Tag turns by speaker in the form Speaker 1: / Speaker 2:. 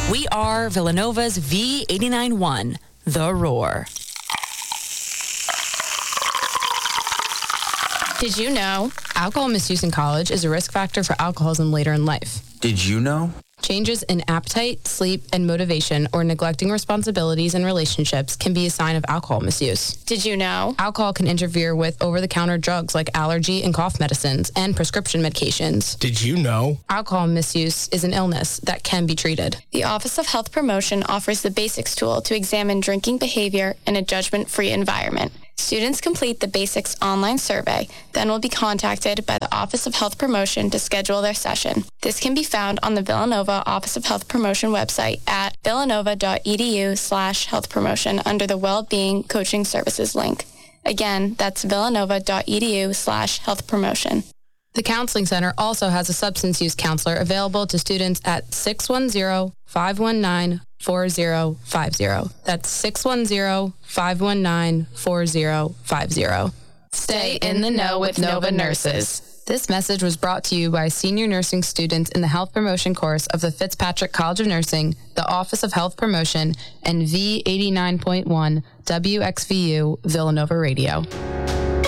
Speaker 1: We are Villanova's V89.1, The Roar.
Speaker 2: Did you know?
Speaker 3: Alcohol misuse in college is a risk factor for alcoholism later in life.
Speaker 4: Did you know?
Speaker 3: Changes in appetite, sleep, and motivation, or neglecting responsibilities and relationships can be a sign of alcohol misuse.
Speaker 2: Did you know?
Speaker 3: Alcohol can interfere with over-the-counter drugs like allergy and cough medicines and prescription medications.
Speaker 5: Did you know?
Speaker 3: Alcohol misuse is an illness that can be treated.
Speaker 2: The Office of Health Promotion offers the BASICS tool to examine drinking behavior in a judgment-free environment. Students complete the BASICS online survey, then will be contacted by the Office of Health Promotion to schedule their session. This can be found on the Villanova Office of Health Promotion website at villanova.edu/healthpromotion under the Wellbeing Coaching Services link. Again, that's villanova.edu/healthpromotion.
Speaker 3: The Counseling Center also has a substance use counselor available to students at 610-519-4050. That's 610-519-4050.
Speaker 2: Stay in the know with Nova Nurses.
Speaker 3: This message was brought to you by senior nursing students in the health promotion course of the Fitzpatrick College of Nursing, the Office of Health Promotion, and V89.1 WXVU Villanova Radio.